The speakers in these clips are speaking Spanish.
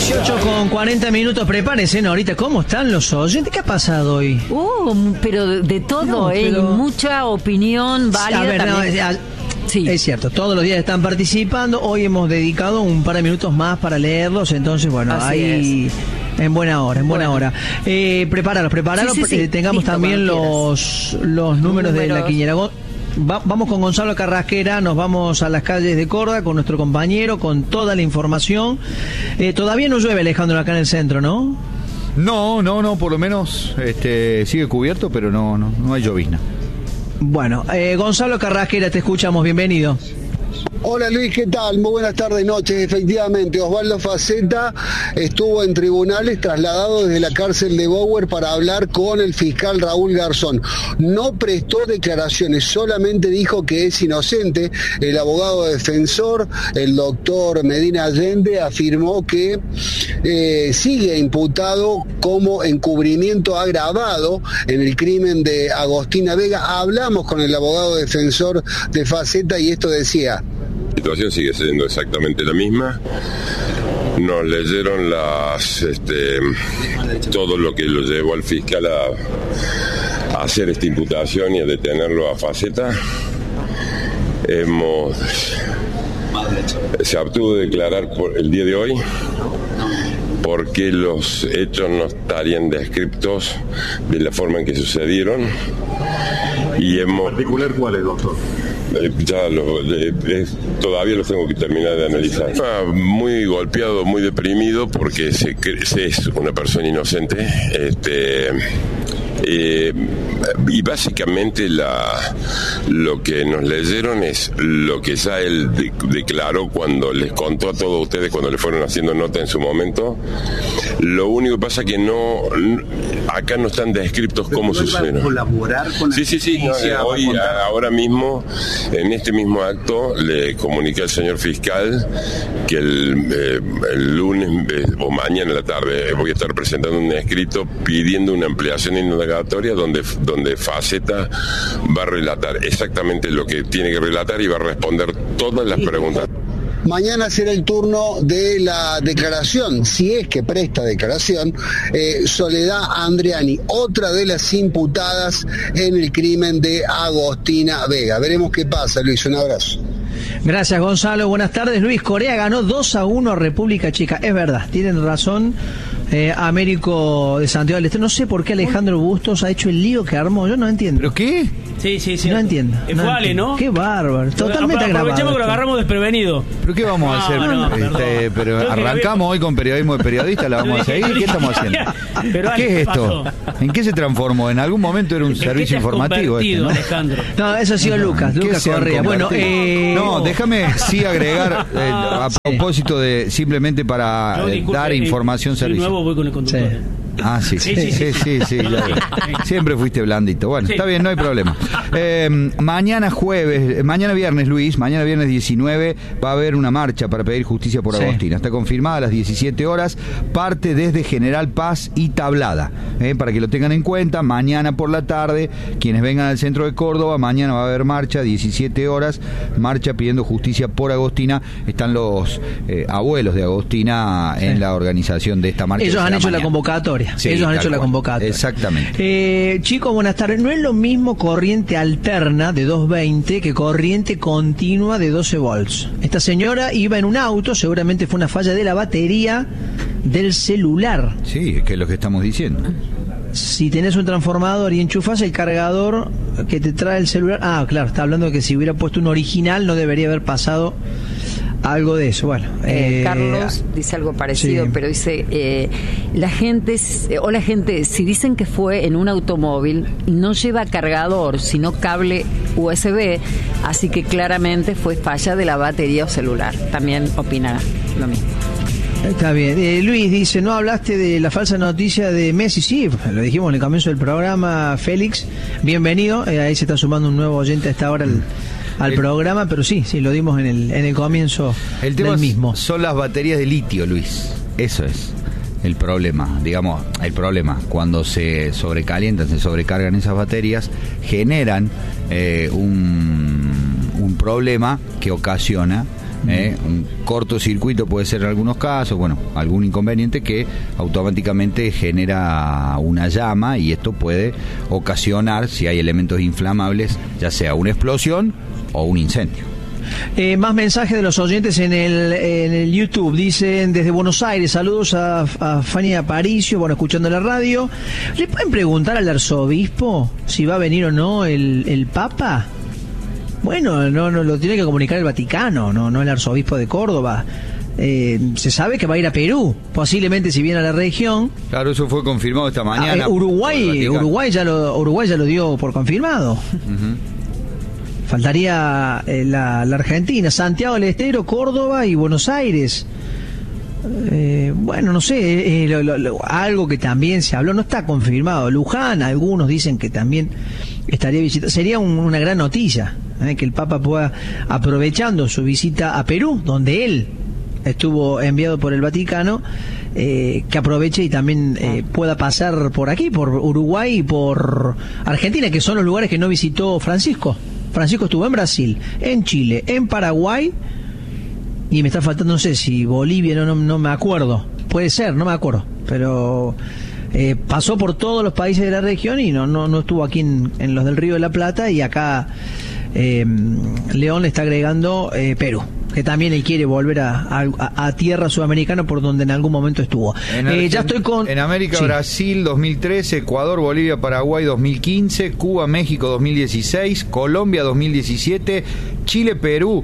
18:40, prepárense, ¿no? Ahorita, ¿cómo están los oyentes? ¿Qué ha pasado hoy? Pero de todo, No, y mucha opinión válida. A ver, también. Sí. Es cierto, todos los días están participando. Hoy hemos dedicado un par de minutos más para leerlos, entonces, bueno, Así ahí en buena hora, Prepáralos, Sí. tengamos Listo, también los números de la quiniela. Vamos con Gonzalo Carrasquera, nos vamos a las calles de Córdoba con nuestro compañero, con toda la información. Todavía no llueve, Alejandro, acá en el centro, ¿no? No, por lo menos sigue cubierto, pero no hay llovizna. Bueno, Gonzalo Carrasquera, te escuchamos, bienvenido. Hola Luis, ¿qué tal? Muy buenas tardes, noches. Efectivamente, Osvaldo Faceta estuvo en tribunales trasladado desde la cárcel de Bower para hablar con el fiscal Raúl Garzón. No prestó declaraciones, solamente dijo que es inocente. El abogado defensor, el doctor Medina Allende, afirmó que sigue imputado como encubrimiento agravado en el crimen de Agostina Vega. Hablamos con el abogado defensor de Faceta y esto decía. La situación sigue siendo exactamente la misma. Nos leyeron todo lo que lo llevó al fiscal a hacer esta imputación y a detenerlo a Faceta. Se abstuvo de declarar por el día de hoy porque los hechos no estarían descriptos de la forma en que sucedieron. Y ¿En particular cuáles, doctor? Todavía los tengo que terminar de analizar. Muy golpeado, muy deprimido porque es una persona inocente. Y básicamente lo que nos leyeron es lo que ya él declaró cuando les contó a todos ustedes cuando le fueron haciendo nota en su momento. Lo único que pasa que acá no están descritos cómo sucedieron. ¿Colaborar con la justicia? Hoy, ahora mismo, en este mismo acto, le comuniqué al señor fiscal que el lunes o mañana en la tarde voy a estar presentando un escrito pidiendo una ampliación indagatoria donde Faceta va a relatar exactamente lo que tiene que relatar y va a responder todas las preguntas. Mañana será el turno de la declaración, si es que presta declaración, Soledad Andriani, otra de las imputadas en el crimen de Agostina Vega. Veremos qué pasa, Luis, un abrazo. Gracias, Gonzalo, buenas tardes. Luis, Corea ganó 2-1 a República Checa, es verdad, tienen razón. Américo de Santiago del Estero, no sé por qué Alejandro Bustos ha hecho el lío que armó, yo no entiendo. ¿Pero qué? Sí. No entiendo. Fue Ale, ¿no? Qué bárbaro, totalmente agravado. Aprovechemos que lo agarramos desprevenido. ¿Pero qué vamos a hacer? Pero arrancamos hoy con periodismo de periodista, ¿la vamos a seguir? ¿Qué estamos haciendo? Pero, ¿Qué es esto? ¿En qué se transformó? En algún momento era un servicio informativo ¿no? Alejandro. No, eso ha sido Lucas Correa. Bueno, no, déjame agregar a propósito de simplemente para dar información servicio. Nuevo voy con el conductor. Sí. Siempre fuiste blandito. Bueno, está bien, no hay problema. Mañana viernes, Luis, mañana viernes 19 va a haber una marcha para pedir justicia por Agostina. Está confirmada a las 17 horas, parte desde General Paz y Tablada. Para que lo tengan en cuenta, mañana por la tarde, quienes vengan al centro de Córdoba, mañana va a haber marcha, 17 horas, marcha pidiendo justicia por Agostina. Están los abuelos de Agostina en la organización de esta marcha. Ellos han hecho la convocatoria. Ellos han hecho la convocatoria. Exactamente. Chicos, buenas tardes. No es lo mismo corriente alterna de 220 que corriente continua de 12 volts. Esta señora iba en un auto, seguramente fue una falla de la batería del celular. Sí, que es lo que estamos diciendo. Si tenés un transformador y enchufás el cargador que te trae el celular... Ah, claro, está hablando de que si hubiera puesto un original no debería haber pasado algo de eso. Bueno, Carlos dice algo parecido, pero dice la gente, si dicen que fue en un automóvil, no lleva cargador, sino cable USB, así que claramente fue falla de la batería o celular. También opina lo mismo. Está bien. Luis dice, ¿no hablaste de la falsa noticia de Messi? Sí, lo dijimos en el comienzo del programa. Félix, bienvenido. Ahí se está sumando un nuevo oyente a esta hora al programa, pero sí, lo dimos en el comienzo del mismo. Son las baterías de litio, Luis. Eso es el problema. Digamos, cuando se sobrecalientan, se sobrecargan esas baterías, generan un problema que ocasiona Un cortocircuito puede ser en algunos casos, bueno, algún inconveniente que automáticamente genera una llama, y esto puede ocasionar, si hay elementos inflamables, ya sea una explosión o un incendio. Más mensajes de los oyentes en el YouTube. Dicen desde Buenos Aires, saludos a Fanny Aparicio, bueno, escuchando la radio. ¿Le pueden preguntar al arzobispo si va a venir o no el Papa? Bueno, no lo tiene que comunicar el Vaticano, no el arzobispo de Córdoba. Se sabe que va a ir a Perú, posiblemente si viene a la región. Claro, eso fue confirmado esta mañana. Uruguay ya lo dio por confirmado. Faltaría la Argentina, Santiago del Estero, Córdoba y Buenos Aires. Bueno, no sé, algo que también se habló, no está confirmado. Luján, algunos dicen que también estaría visitando. Sería una gran noticia, que el Papa pueda, aprovechando su visita a Perú, donde él estuvo enviado por el Vaticano, que aproveche y también pueda pasar por aquí, por Uruguay y por Argentina, que son los lugares que no visitó Francisco. Francisco estuvo en Brasil, en Chile, en Paraguay, y me está faltando, no sé si Bolivia, no me acuerdo, puede ser, no me acuerdo, pero pasó por todos los países de la región y no estuvo aquí en los del Río de la Plata, y acá León le está agregando Perú, que también él quiere volver a tierra sudamericana por donde en algún momento estuvo. Ya estoy con... En América, sí. Brasil 2013, Ecuador, Bolivia, Paraguay 2015, Cuba, México 2016, Colombia 2017, Chile, Perú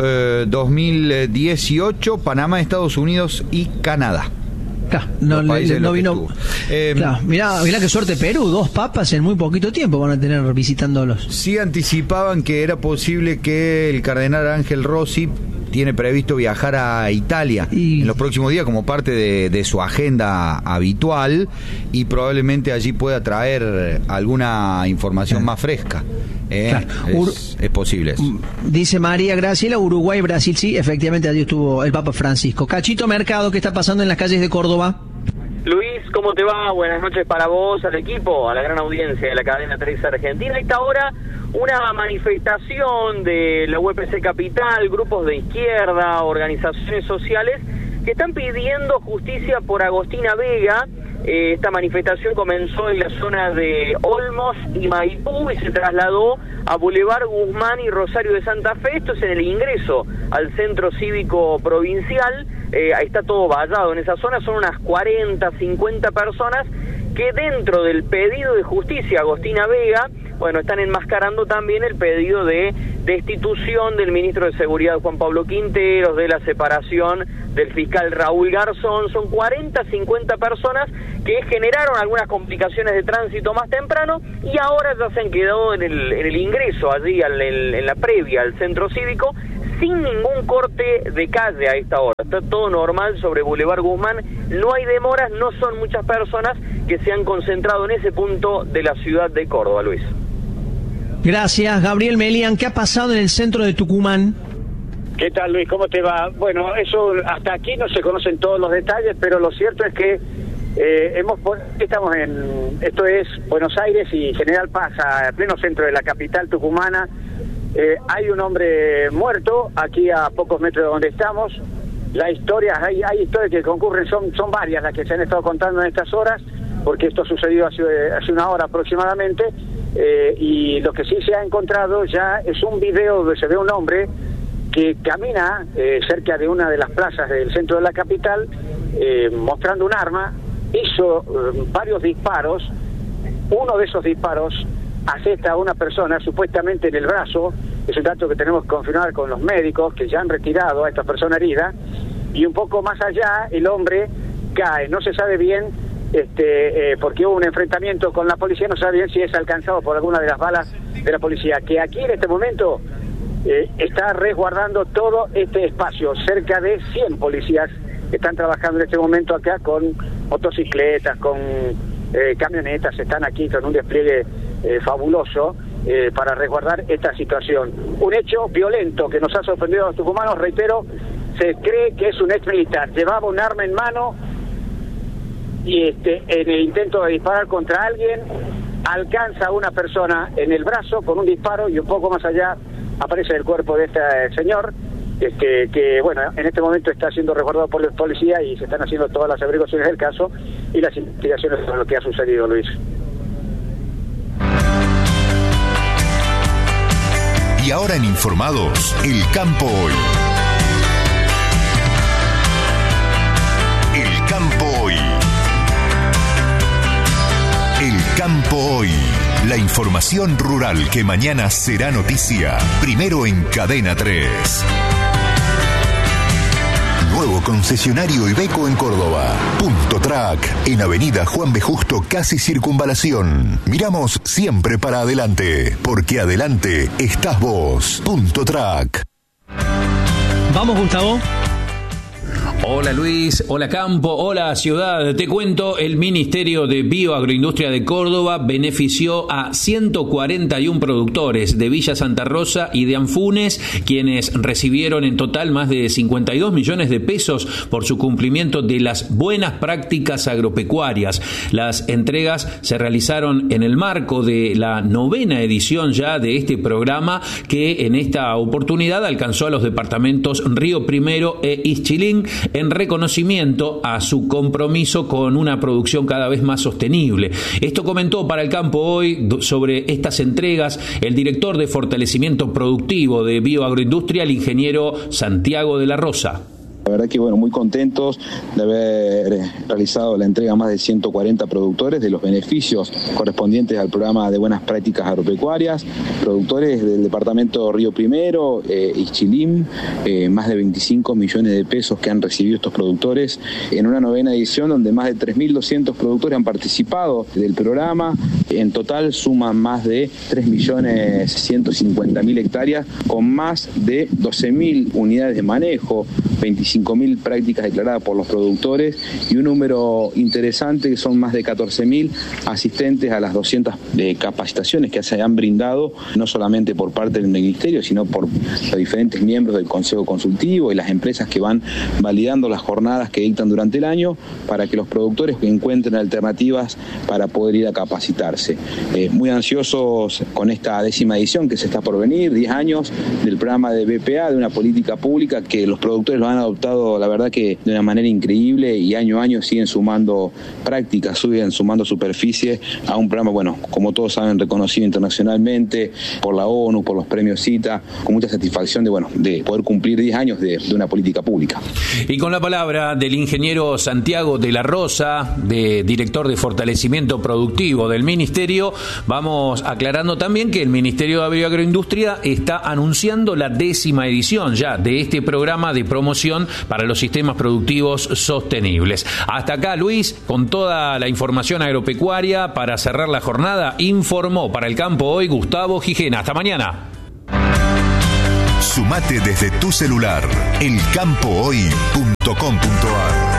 2018, Panamá, Estados Unidos y Canadá. Claro, no vino. Claro, mirá qué suerte Perú, 2 papas en muy poquito tiempo van a tener visitándolos. Sí anticipaban que era posible que el cardenal Ángel Rossi tiene previsto viajar a Italia en los próximos días como parte de su agenda habitual, y probablemente allí pueda traer alguna información más fresca. Claro. Es posible eso. Dice María Graciela, Uruguay, Brasil, sí, efectivamente allí estuvo el Papa Francisco. Cachito Mercado, ¿qué está pasando en las calles de Córdoba? Luis, ¿cómo te va? Buenas noches para vos, al equipo, a la gran audiencia de la cadena 3 Argentina. A esta hora, una manifestación de la UPC Capital, grupos de izquierda, organizaciones sociales, que están pidiendo justicia por Agostina Vega. Esta manifestación comenzó en la zona de Olmos y Maipú y se trasladó a Boulevard Guzmán y Rosario de Santa Fe. Esto es en el ingreso al Centro Cívico Provincial. Ahí está todo vallado en esa zona. Son unas 40, 50 personas que dentro del pedido de justicia a Agostina Vega, bueno, están enmascarando también el pedido de destitución del ministro de Seguridad Juan Pablo Quinteros, de la separación del fiscal Raúl Garzón. Son 40, 50 personas que generaron algunas complicaciones de tránsito más temprano y ahora ya se han quedado en el ingreso allí, en la previa al centro cívico, sin ningún corte de calle a esta hora. Está todo normal sobre Boulevard Guzmán, no hay demoras, no son muchas personas que se han concentrado en ese punto de la ciudad de Córdoba, Luis. Gracias, Gabriel Melian. ¿Qué ha pasado en el centro de Tucumán? ¿Qué tal, Luis? ¿Cómo te va? Bueno, eso hasta aquí no se conocen todos los detalles, pero lo cierto es que esto es Buenos Aires y General Paz, a pleno centro de la capital tucumana. Hay un hombre muerto aquí a pocos metros de donde estamos. Las historias, hay historias que concurren, son varias las que se han estado contando en estas horas, porque esto sucedió hace una hora aproximadamente, y lo que sí se ha encontrado ya es un video donde se ve un hombre que camina cerca de una de las plazas del centro de la capital, mostrando un arma. Hizo varios disparos. Uno de esos disparos asesta a una persona supuestamente en el brazo. Es un dato que tenemos que confirmar con los médicos que ya han retirado a esta persona herida, y un poco más allá el hombre cae. No se sabe bien porque hubo un enfrentamiento con la policía, no se sabe bien si es alcanzado por alguna de las balas de la policía, que aquí en este momento está resguardando todo este espacio. Cerca de 100 policías están trabajando en este momento acá con motocicletas, con camionetas, están aquí con un despliegue fabuloso para resguardar esta situación. Un hecho violento que nos ha sorprendido a los tucumanos, reitero, se cree que es un ex militar, llevaba un arma en mano y en el intento de disparar contra alguien alcanza a una persona en el brazo con un disparo, y un poco más allá aparece el cuerpo de este señor. que bueno, en este momento está siendo resguardado por la policía y se están haciendo todas las averiguaciones del caso y las investigaciones sobre lo que ha sucedido, Luis. Y ahora en Informados, El Campo Hoy. El Campo Hoy. El Campo Hoy. La información rural que mañana será noticia. Primero en Cadena 3. Nuevo concesionario Iveco en Córdoba. Punto Track, en Avenida Juan B. Justo, casi Circunvalación. Miramos siempre para adelante, porque adelante estás vos. Punto Track. Vamos, Gustavo. Hola Luis, hola Campo, hola Ciudad. Te cuento, el Ministerio de Bioagroindustria de Córdoba benefició a 141 productores de Villa Santa Rosa y de Anfunes, quienes recibieron en total más de 52 millones de pesos por su cumplimiento de las buenas prácticas agropecuarias. Las entregas se realizaron en el marco de la 9ª edición ya de este programa, que en esta oportunidad alcanzó a los departamentos Río Primero e Ixchilín, en reconocimiento a su compromiso con una producción cada vez más sostenible. Esto comentó para El Campo Hoy sobre estas entregas el director de Fortalecimiento Productivo de Bioagroindustria, el ingeniero Santiago de la Rosa. La verdad que muy contentos de haber realizado la entrega a más de 140 productores de los beneficios correspondientes al programa de buenas prácticas agropecuarias, productores del departamento Río Primero, Ixchilín, más de 25 millones de pesos que han recibido estos productores en una 9ª edición donde más de 3.200 productores han participado del programa. En total suman más de 3.150.000 hectáreas con más de 12.000 unidades de manejo, 25.000 prácticas declaradas por los productores y un número interesante que son más de 14.000 asistentes a las 200 capacitaciones que se han brindado, no solamente por parte del Ministerio, sino por los diferentes miembros del Consejo Consultivo y las empresas que van validando las jornadas que dictan durante el año para que los productores encuentren alternativas para poder ir a capacitarse. Muy ansiosos con esta 10ª edición que se está por venir, 10 años del programa de BPA, de una política pública que los productores lo han adoptado, la verdad que de una manera increíble, y año a año siguen sumando prácticas, siguen sumando superficie a un programa, bueno, como todos saben, reconocido internacionalmente por la ONU, por los premios CITA, con mucha satisfacción de poder cumplir 10 años de una política pública. Y con la palabra del ingeniero Santiago de la Rosa, director de Fortalecimiento Productivo del Ministerio, vamos aclarando también que el Ministerio de Bioagroindustria está anunciando la 10ª edición ya de este programa de promoción para los sistemas productivos sostenibles. Hasta acá, Luis, con toda la información agropecuaria para cerrar la jornada, informó para El Campo Hoy Gustavo Gijena. Hasta mañana. Sumate desde tu celular, elcampohoy.com.ar.